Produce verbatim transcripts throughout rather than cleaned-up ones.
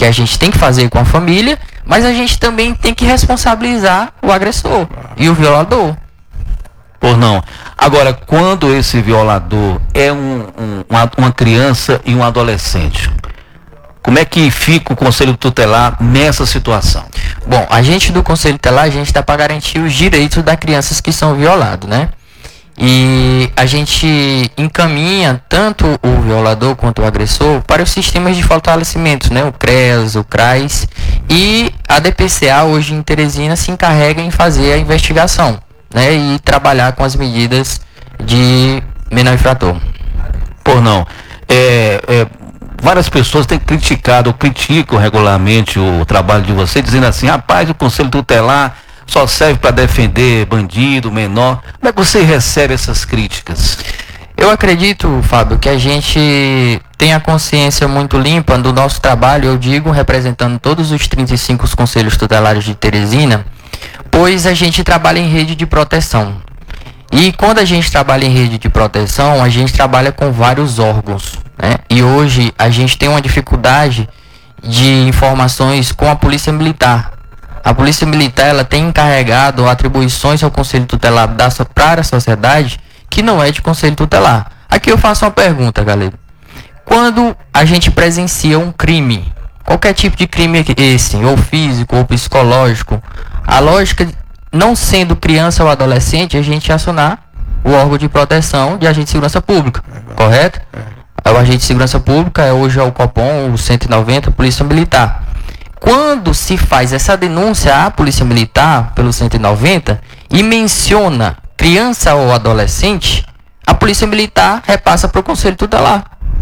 a gente tem que fazer com a família, mas a gente também tem que responsabilizar o agressor e o violador. Por não. Agora, quando esse violador é um, um, uma, uma criança e um adolescente, como é que fica o Conselho Tutelar nessa situação? Bom, a gente do Conselho Tutelar, a gente está para garantir os direitos das crianças que são violadas, né? E a gente encaminha tanto o violador quanto o agressor para os sistemas de fortalecimento, né? O CREAS, o CRAS, e a D P C A hoje em Teresina se encarrega em fazer a investigação, né? E trabalhar com as medidas de menor infrator. Por não. É, é, várias pessoas têm criticado ou criticam regularmente o trabalho de você, dizendo assim, rapaz, o Conselho Tutelar só serve para defender bandido, menor. Como é que você recebe essas críticas? Eu acredito, Fábio, que a gente tem a consciência muito limpa do nosso trabalho, eu digo, representando todos os trinta e cinco conselhos tutelares de Teresina, pois a gente trabalha em rede de proteção. E quando a gente trabalha em rede de proteção, a gente trabalha com vários órgãos, né? E hoje a gente tem uma dificuldade de informações com a Polícia Militar. A Polícia Militar, ela tem encarregado atribuições ao Conselho Tutelar da, para a sociedade que não é de Conselho Tutelar. Aqui eu faço uma pergunta, galera. Quando a gente presencia um crime, qualquer tipo de crime esse, ou físico ou psicológico, a lógica, não sendo criança ou adolescente, é a gente acionar o órgão de proteção de agente de segurança pública, correto? É o agente de segurança pública, é hoje é o COPOM, o cento e noventa, a Polícia Militar. Quando se faz essa denúncia à Polícia Militar pelo cento e noventa e menciona criança ou adolescente, a Polícia Militar repassa para o Conselho Tutelar.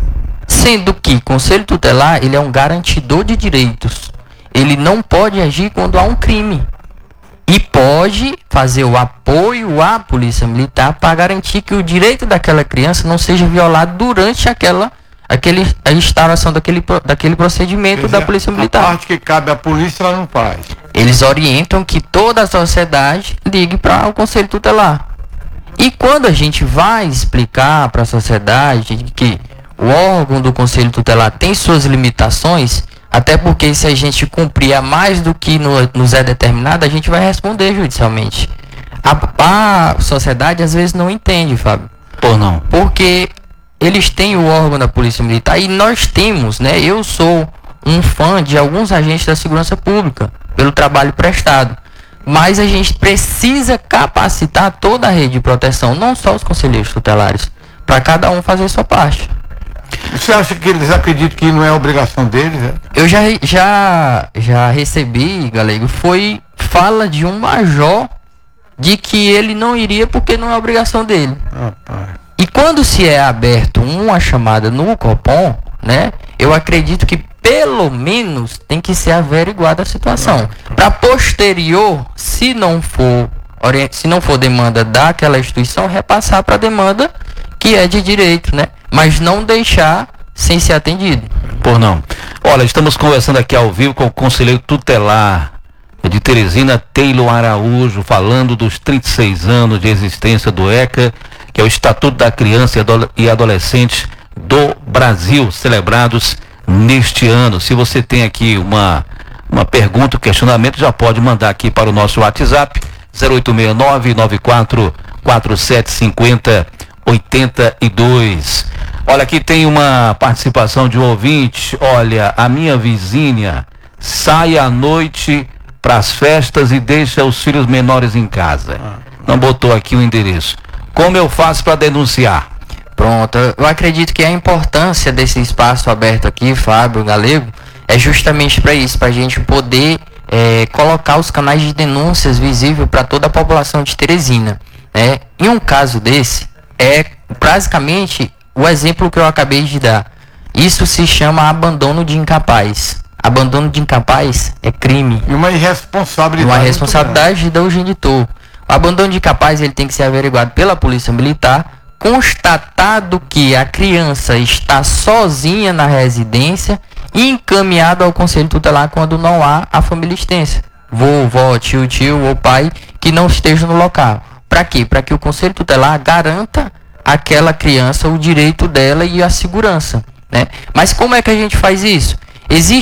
Sendo que o Conselho Tutelar, ele é um garantidor de direitos. Ele não pode agir quando há um crime. E pode fazer o apoio à Polícia Militar para garantir que o direito daquela criança não seja violado durante aquela Aquele, a instauração daquele, daquele procedimento Quer da dizer, Polícia Militar. A parte que cabe à polícia, ela não faz. Eles orientam que toda a sociedade ligue para o Conselho Tutelar. E quando a gente vai explicar para a sociedade que o órgão do Conselho Tutelar tem suas limitações, até porque se a gente cumprir a mais do que no, nos é determinado, a gente vai responder judicialmente. A, a sociedade às vezes não entende, Fábio. Por não. Porque eles têm o órgão da Polícia Militar e nós temos, né? Eu sou um fã de alguns agentes da segurança pública pelo trabalho prestado, mas a gente precisa capacitar toda a rede de proteção, não só os conselheiros tutelares, para cada um fazer a sua parte. Você acha que eles acreditam que não é obrigação deles? É? Eu já, já, já recebi, galego, foi fala de um major de que ele não iria porque não é obrigação dele. Rapaz. E quando se é aberto uma chamada no COPOM, né, eu acredito que pelo menos tem que ser averiguada a situação. Para posterior, se não for se não for demanda daquela instituição, repassar para a demanda que é de direito, né? Mas não deixar sem ser atendido. Por não. Olha, estamos conversando aqui ao vivo com o conselheiro tutelar de Teresina, Taylor Araújo, falando dos trinta e seis anos de existência do ECA, que é o Estatuto da Criança e Adolescente do Brasil, celebrados neste ano. Se você tem aqui uma, uma pergunta, um questionamento, já pode mandar aqui para o nosso WhatsApp, zero oito seis nove, nove quatro quatro sete cinco zero oito dois. Olha, aqui tem uma participação de um ouvinte. Olha, a minha vizinha sai à noite para as festas e deixa os filhos menores em casa. Não botou aqui o endereço. Como eu faço para denunciar? Pronto, eu acredito que a importância desse espaço aberto aqui, Fábio, Galego, é justamente para isso, para a gente poder é, colocar os canais de denúncias visíveis para toda a população de Teresina, né? Em um caso desse, é basicamente o exemplo que eu acabei de dar. Isso se chama abandono de incapaz. Abandono de incapaz é crime. E uma irresponsabilidade. Uma responsabilidade do genitor. O abandono de incapaz, ele tem que ser averiguado pela Polícia Militar, constatado que a criança está sozinha na residência e encaminhado ao Conselho Tutelar quando não há a família extensa. Vovó, tio, tio ou pai que não esteja no local. Para quê? Para que o Conselho Tutelar garanta àquela criança o direito dela e a segurança, né? Mas como é que a gente faz isso? Existe